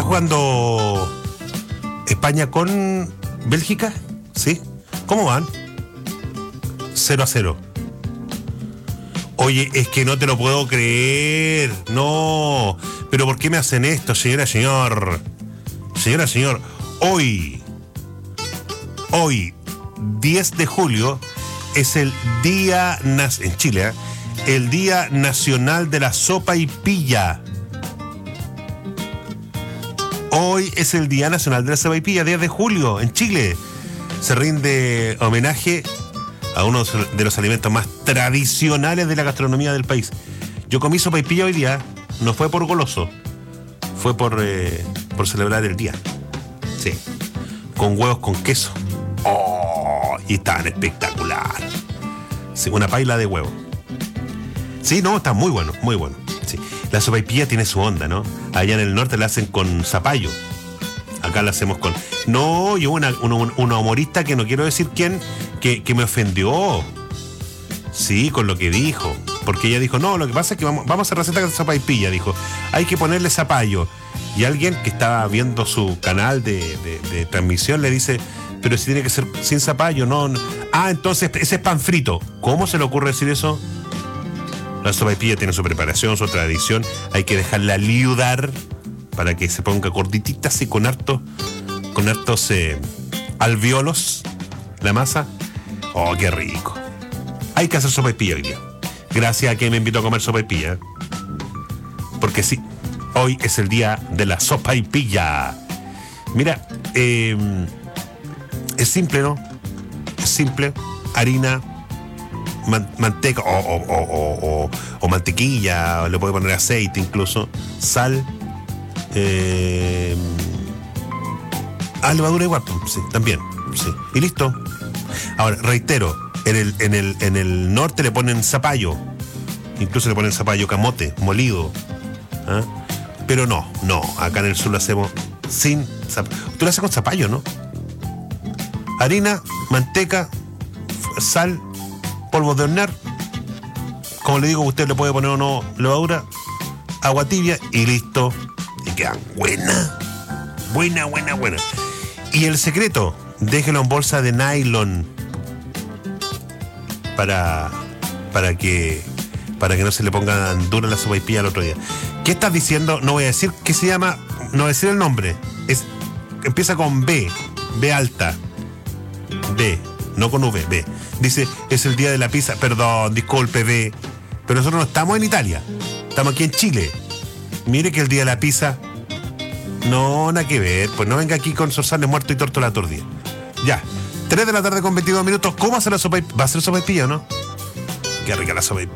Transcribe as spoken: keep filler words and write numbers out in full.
jugando España con Bélgica, ¿sí? ¿Cómo van? cero a cero. Oye, es que no te lo puedo creer. No. ¿Pero por qué me hacen esto, señora, señor? Señora, señor, hoy, hoy, diez de julio, es el día, en Chile, ¿eh? el Día Nacional de la Sopaipilla. Hoy es el Día Nacional de la Sopaipilla, diez de julio, en Chile. Se rinde homenaje a uno de los alimentos más tradicionales de la gastronomía del país. Yo comí sopaipilla hoy día, no fue por goloso, fue por, eh, por celebrar el día. Sí, con huevos con queso. ¡Oh! Y tan espectacular. Sí, una paila de huevo. Sí, no, está muy bueno, muy bueno. Sí. La sopaipilla tiene su onda, ¿no? Allá en el norte la hacen con zapallo. Acá la hacemos con... No, yo una, una, una humorista que no quiero decir quién, que, que me ofendió. Sí, con lo que dijo. Porque ella dijo, no, lo que pasa es que vamos, vamos a hacer receta de sopaipilla. Dijo, hay que ponerle zapallo. Y alguien que estaba viendo su canal de, de, de transmisión le dice, pero si tiene que ser sin zapallo, no, no. Ah, entonces ese es pan frito. ¿Cómo se le ocurre decir eso? La sopaipilla tiene su preparación, su tradición. Hay que dejarla liudar para que se ponga gorditita así con harto, con hartos eh, alveolos la masa. Oh, qué rico. Hay que hacer sopaipilla hoy día. Gracias a que me invitó a comer sopaipilla. Porque sí, hoy es el día de la sopaipilla. Mira, eh, es simple, ¿no? Es simple. Harina, man, manteca o, o, o, o, o, o mantequilla, o le puede poner aceite incluso, sal, eh, ah, levadura igual, sí, también, sí. Y listo. Ahora, reitero, en el, en el, en el norte le ponen zapallo, incluso le ponen zapallo camote, molido. ¿Ah? Pero no, no, acá en el sur lo hacemos sin zapallo. Tú lo haces con zapallo, ¿no? Harina, manteca, sal, polvo de hornear. Como le digo, usted le puede poner o no levadura, agua tibia y listo. Y quedan buena, buena, buena, buena. Y el secreto, déjelo en bolsa de nylon para, para que para que no se le pongan dura la sopaipilla al otro día. ¿Qué estás diciendo? No voy a decir qué se llama, no voy a decir el nombre. Es, empieza con B, B alta. B, no con V, B. Dice, es el día de la pizza. Perdón, disculpe, B. Pero nosotros no estamos en Italia. Estamos aquí en Chile. Mire que el día de la pizza... No, nada que ver. Pues no venga aquí con sorsanes muertos y tórtola tordía. Ya. tres de la tarde con veintidós minutos. ¿Cómo hacer la sopaipilla? ¿Va a ser sopaipilla o no? Qué rica la sopaipilla.